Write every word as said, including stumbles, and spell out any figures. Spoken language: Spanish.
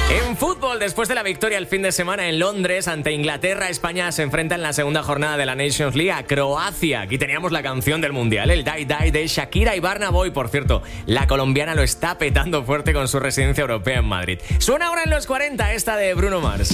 En fútbol, después de la victoria el fin de semana en Londres ante Inglaterra, España se enfrenta en la segunda jornada de la Nations League a Croacia. Aquí teníamos la canción del Mundial, el Die Die de Shakira y Burna Boy. Por cierto, la colombiana lo está petando fuerte con su residencia europea en Madrid. Suena ahora en los cuarenta esta de Bruno Mars.